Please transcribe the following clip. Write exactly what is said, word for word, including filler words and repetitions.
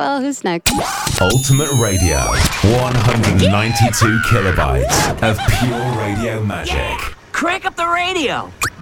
well, who's next? Ultimate Radio. one hundred ninety-two kilobytes of pure radio magic. Crank up the radio.